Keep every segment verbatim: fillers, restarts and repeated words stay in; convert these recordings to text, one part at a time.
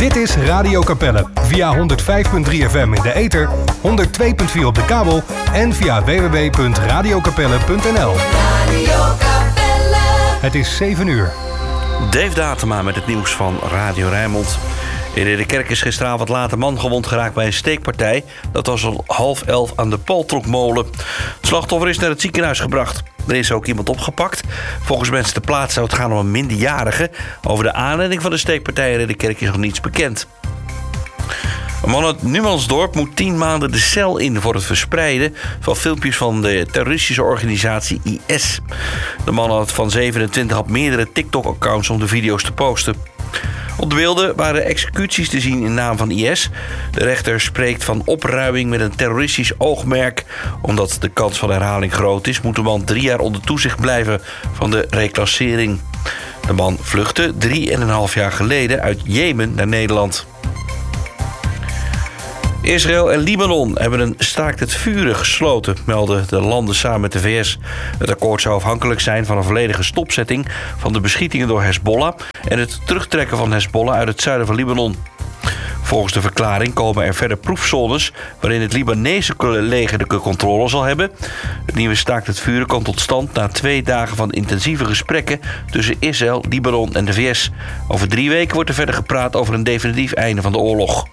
Dit is Radio Capelle via honderd vijf komma drie F M in de ether, honderd twee komma vier op de kabel en via w w w punt radio capelle punt n l. Radio Capelle. Het is zeven uur. Dave Datema met het nieuws van Radio Rijnmond. In Ridderkerk is gisteravond laat een man gewond geraakt bij een steekpartij. Dat was om half elf aan de Paltrokmolen. Het slachtoffer is naar het ziekenhuis gebracht. Er is ook iemand opgepakt. Volgens mensen ter plaatse zou het gaan om een minderjarige. Over de aanleiding van de steekpartij in Ridderkerk is nog niets bekend. Een man uit Numansdorp moet tien maanden de cel in voor het verspreiden van filmpjes van de terroristische organisatie I S. De man van zevenentwintig had meerdere TikTok-accounts om de video's te posten. Op de beelden waren executies te zien in naam van I S. De rechter spreekt van opruiming met een terroristisch oogmerk. Omdat de kans van herhaling groot is, moet de man drie jaar onder toezicht blijven van de reclassering. De man vluchtte drie en een half jaar geleden uit Jemen naar Nederland. Israël en Libanon hebben een staakt het vuren gesloten, melden de landen samen met de V S. Het akkoord zou afhankelijk zijn van een volledige stopzetting van de beschietingen door Hezbollah en het terugtrekken van Hezbollah uit het zuiden van Libanon. Volgens de verklaring komen er verder proefzones waarin het Libanese leger de controle zal hebben. Het nieuwe staakt het vuren komt tot stand na twee dagen van intensieve gesprekken tussen Israël, Libanon en de V S. Over drie weken wordt er verder gepraat over een definitief einde van de oorlog.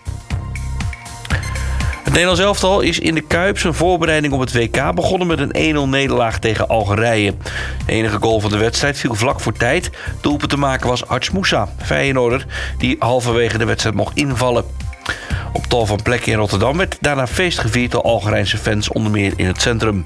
Het Nederlands elftal is in de Kuip zijn voorbereiding op het W K begonnen met een één nul nederlaag tegen Algerije. De enige goal van de wedstrijd viel vlak voor tijd. Doelpunt te maken was Arts Moussa, Feyenoorder, die halverwege de wedstrijd mocht invallen. Op tal van plekken in Rotterdam werd daarna feest gevierd door Algerijnse fans, onder meer in het centrum.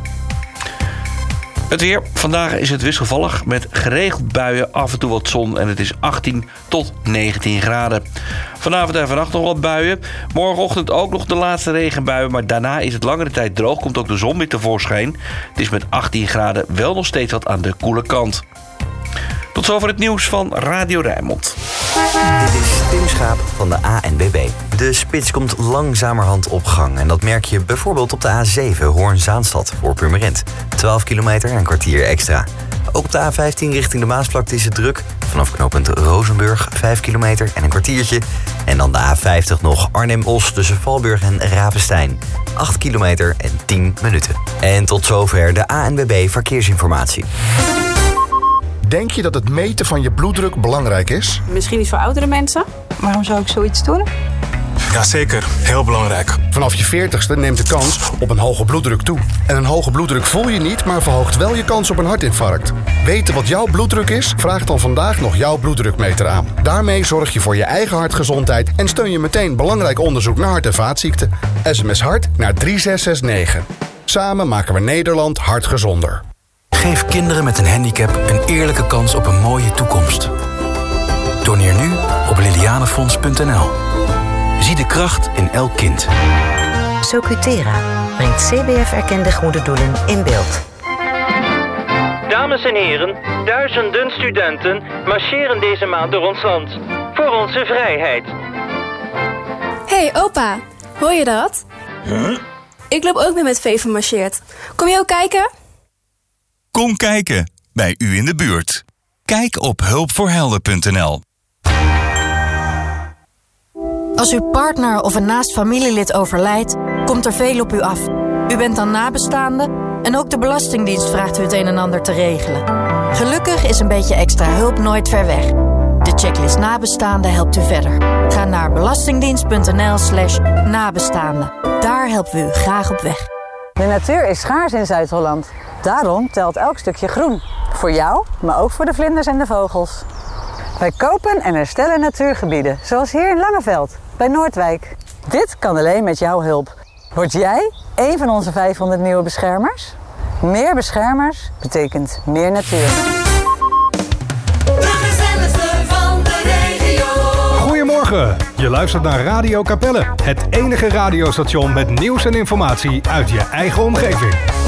Het weer. Vandaag is het wisselvallig met geregeld buien, af en toe wat zon en het is achttien tot negentien graden. Vanavond en vannacht nog wat buien. Morgenochtend ook nog de laatste regenbuien, maar daarna is het langere tijd droog. Komt ook de zon weer tevoorschijn. Het is met achttien graden wel nog steeds wat aan de koele kant. Tot zover het nieuws van Radio Rijnmond. Dit is Tim Schaap van de A N W B. De spits komt langzamerhand op gang. En dat merk je bijvoorbeeld op de A zeven Hoorn-Zaanstad voor Purmerend. twaalf kilometer en een kwartier extra. Ook op de A vijftien richting de Maasvlakte is het druk. Vanaf knooppunt Rozenburg vijf kilometer en een kwartiertje. En dan de A vijftig nog Arnhem-Os tussen Valburg en Ravenstein. acht kilometer en tien minuten. En tot zover de A N W B Verkeersinformatie. Denk je dat het meten van je bloeddruk belangrijk is? Misschien iets voor oudere mensen. Waarom zou ik zoiets doen? Jazeker, heel belangrijk. Vanaf je veertigste neemt de kans op een hoge bloeddruk toe. En een hoge bloeddruk voel je niet, maar verhoogt wel je kans op een hartinfarct. Weten wat jouw bloeddruk is? Vraag dan vandaag nog jouw bloeddrukmeter aan. Daarmee zorg je voor je eigen hartgezondheid en steun je meteen belangrijk onderzoek naar hart- en vaatziekten. S M S hart naar drie zes zes negen. Samen maken we Nederland hartgezonder. Geef kinderen met een handicap een eerlijke kans op een mooie toekomst. Doneer nu op lilianefonds punt n l. Zie de kracht in elk kind. Socutera brengt C B F-erkende goede doelen in beeld. Dames en heren, duizenden studenten marcheren deze maand door ons land. Voor onze vrijheid. Hey opa, hoor je dat? Huh? Ik loop ook mee met V van Marcheert. Kom je ook kijken? Kom kijken, bij u in de buurt. Kijk op hulpvoorhelden punt n l. Als uw partner of een naast familielid overlijdt, komt er veel op u af. U bent dan nabestaande en ook de Belastingdienst vraagt u het een en ander te regelen. Gelukkig is een beetje extra hulp nooit ver weg. De checklist nabestaande helpt u verder. Ga naar belastingdienst punt n l slash nabestaande. Daar helpen we u graag op weg. De natuur is schaars in Zuid-Holland. Daarom telt elk stukje groen. Voor jou, maar ook voor de vlinders en de vogels. Wij kopen en herstellen natuurgebieden, zoals hier in Langeveld, bij Noordwijk. Dit kan alleen met jouw hulp. Word jij een van onze vijfhonderd nieuwe beschermers? Meer beschermers betekent meer natuur. Goedemorgen, je luistert naar Radio Capelle. Het enige radiostation met nieuws en informatie uit je eigen omgeving.